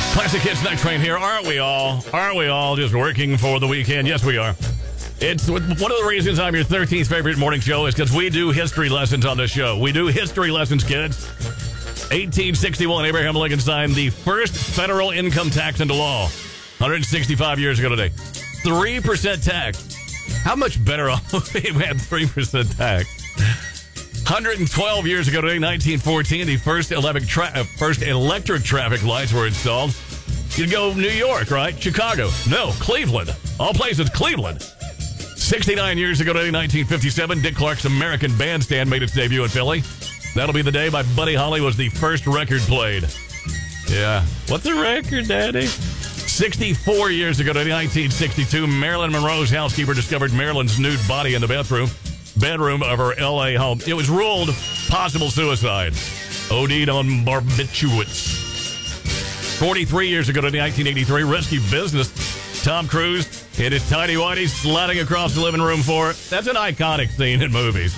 Classic Hits Night Train here. Aren't we all? Aren't we all just working for the weekend? Yes, we are. It's one of the reasons I'm your 13th favorite morning show is because we do history lessons on this show. We do history lessons, kids. 1861, Abraham Lincoln signed the first federal income tax into law. 165 years ago today. 3% tax. How much better off if we had 3% tax? 112 years ago today, 1914, the first electric traffic lights were installed. You'd go New York, right? Chicago. No, Cleveland. All places, Cleveland. 69 years ago today, 1957, Dick Clark's American Bandstand made its debut in Philly. That'll be the day my Buddy Holly was the first record played. Yeah. What's a record, Daddy? 64 years ago today, 1962, Marilyn Monroe's housekeeper discovered Marilyn's nude body in the bedroom of her L.A. home. It was ruled possible suicide. OD'd on barbiturates. 43 years ago to 1983, risky business. Tom Cruise in his tighty-whities sliding across the living room floor. That's an iconic scene in movies.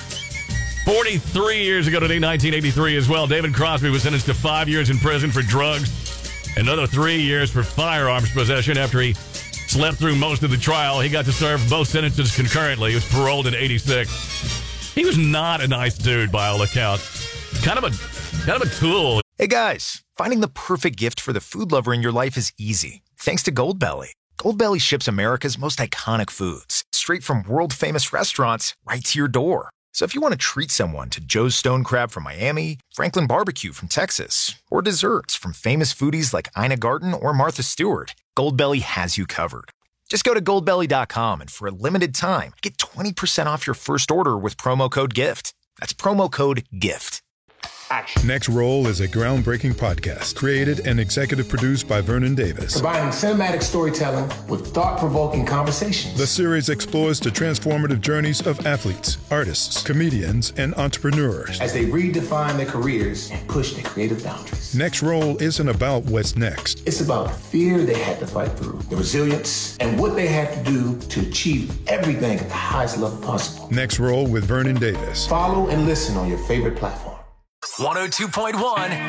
43 years ago today, 1983 as well, David Crosby was sentenced to 5 years in prison for drugs. Another 3 years for firearms possession after he slept through most of the trial. He got to serve both sentences concurrently. He was paroled in 86. He was not a nice dude by all accounts. Kind of a tool. Hey guys, finding the perfect gift for the food lover in your life is easy. Thanks to Goldbelly. Goldbelly ships America's most iconic foods straight from world-famous restaurants right to your door. So if you want to treat someone to Joe's Stone Crab from Miami, Franklin Barbecue from Texas, or desserts from famous foodies like Ina Garten or Martha Stewart, Goldbelly has you covered. Just go to goldbelly.com and for a limited time, get 20% off your first order with promo code GIFT. That's promo code GIFT. Action. Next Roll is a groundbreaking podcast created and executive produced by Vernon Davis. Combining cinematic storytelling with thought-provoking conversations. The series explores the transformative journeys of athletes, artists, comedians, and entrepreneurs as they redefine their careers and push their creative boundaries. Next Roll isn't about what's next. It's about the fear they had to fight through, the resilience, and what they had to do to achieve everything at the highest level possible. Next Roll with Vernon Davis. Follow and listen on your favorite platform. 102.1